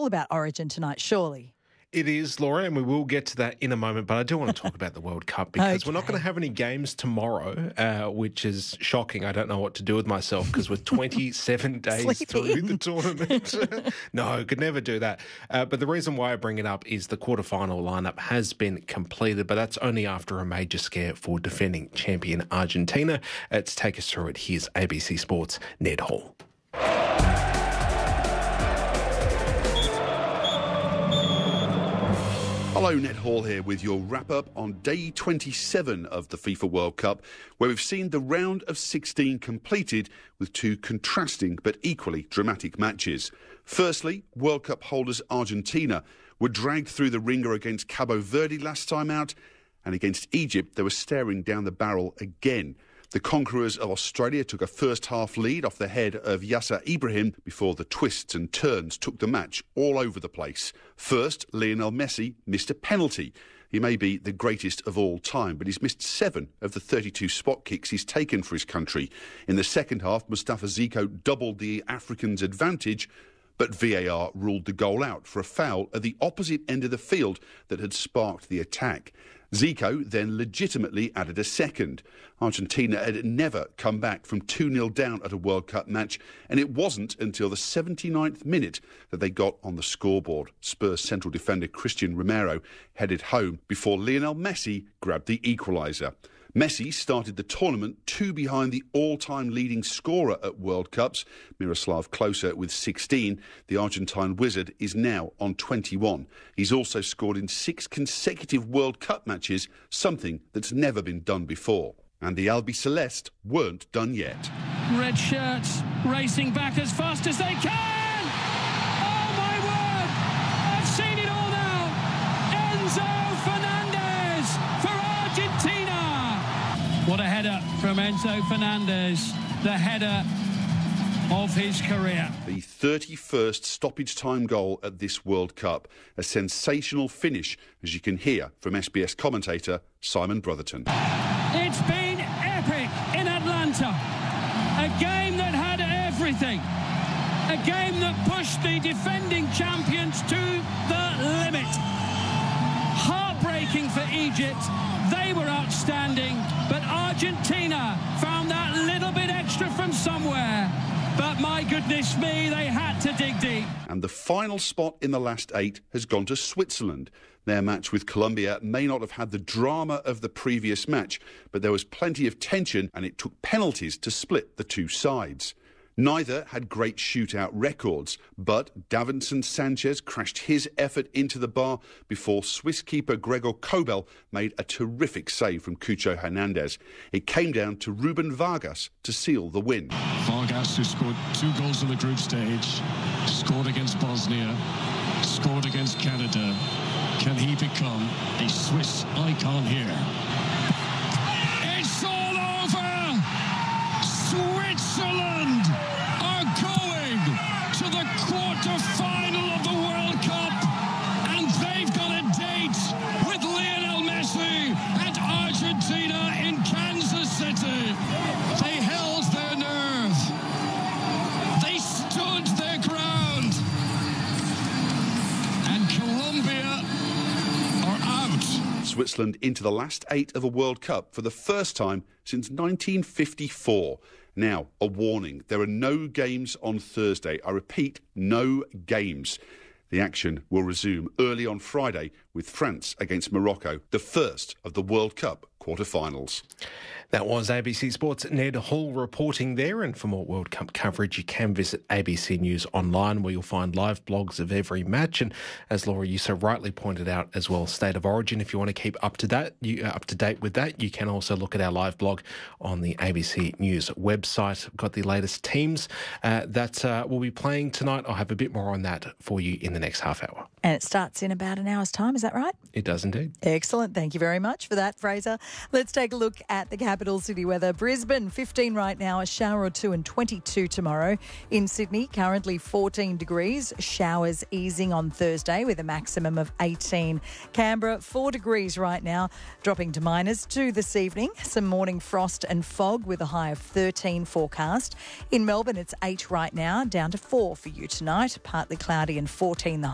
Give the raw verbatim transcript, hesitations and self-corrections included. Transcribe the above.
all about Origin tonight, surely. It is, Laura, and we will get to that in a moment, but I do want to talk about the World Cup because Okay. we're not going to have any games tomorrow, uh, which is shocking. I don't know what to do with myself because we're twenty-seven days Sleep through in. the tournament. No, could never do that. Uh, but the reason why I bring it up is the quarterfinal lineup has been completed, but that's only after a major scare for defending champion Argentina. Uh, to take us through it, here's A B C Sports' Ned Hall. Hello, Ned Hall here with your wrap-up on day twenty-seven of the FIFA World Cup, where we've seen the round of sixteen completed with two contrasting but equally dramatic matches. Firstly, World Cup holders Argentina were dragged through the ringer against Cabo Verde last time out, and against Egypt they were staring down the barrel again. The conquerors of Australia took a first-half lead off the head of Yasser Ibrahim before the twists and turns took the match all over the place. First, Lionel Messi missed a penalty. He may be the greatest of all time, but he's missed seven of the thirty-two spot kicks he's taken for his country. In the second half, Mustafa Zico doubled the Africans' advantage, but V A R ruled the goal out for a foul at the opposite end of the field that had sparked the attack. Zico then legitimately added a second. Argentina had never come back from two nil down at a World Cup match, and it wasn't until the seventy-ninth minute that they got on the scoreboard. Spurs central defender Christian Romero headed home before Lionel Messi grabbed the equaliser. Messi started the tournament two behind the all-time leading scorer at World Cups, Miroslav Klose, with sixteen. The Argentine wizard is now on twenty-one. He's also scored in six consecutive World Cup matches, something that's never been done before. And the Albiceleste weren't done yet. Red shirts racing back as fast as they can! Oh my word! I've seen it all now! Enzo Fernandez for Argentina! What a header from Enzo Fernandez, the header of his career. The thirty-first stoppage time goal at this World Cup. A sensational finish, as you can hear from S B S commentator Simon Brotherton. It's been epic in Atlanta. A game that had everything. A game that pushed the defending champions to the limit. Heartbreaking for Egypt. They were outstanding, but Argentina found that little bit extra from somewhere. But my goodness me, they had to dig deep. And the final spot in the last eight has gone to Switzerland. Their match with Colombia may not have had the drama of the previous match, but there was plenty of tension and it took penalties to split the two sides. Neither had great shootout records, but Davinson Sanchez crashed his effort into the bar before Swiss keeper Gregor Kobel made a terrific save from Cucho Hernandez. It came down to Ruben Vargas to seal the win. Vargas, who scored two goals in the group stage, scored against Bosnia, scored against Canada. Can he become a Swiss icon here? It's all over! Switzerland are going to the quarter-final of the World Cup, and they've got a date with Lionel Messi and Argentina in Kansas City. They held their nerve. They stood their ground. And Colombia are out. Switzerland into the last eight of a World Cup for the first time since nineteen fifty-four. Now, a warning. There are no games on Thursday. I repeat, no games. The action will resume early on Friday with France against Morocco, the first of the World Cup quarter-finals. That was A B C Sports' Ned Hall reporting there. And for more World Cup coverage, you can visit A B C News online, where you'll find live blogs of every match. And as Laura, you so rightly pointed out as well, State of Origin. If you want to keep up to date, you, uh, up to date with that, you can also look at our live blog on the A B C News website. We've got the latest teams uh, that uh, will be playing tonight. I'll have a bit more on that for you in the next half hour. And it starts in about an hour's time, is that right? It does indeed. Excellent. Thank you very much for that, Fraser. Let's take a look at the capital city weather. Brisbane, fifteen right now, a shower or two, and twenty-two tomorrow. In Sydney, currently fourteen degrees. Showers easing on Thursday with a maximum of eighteen. Canberra, four degrees right now, dropping to minus two this evening. Some morning frost and fog with a high of thirteen forecast. In Melbourne, it's eight right now, down to four for you tonight. Partly cloudy and fourteen the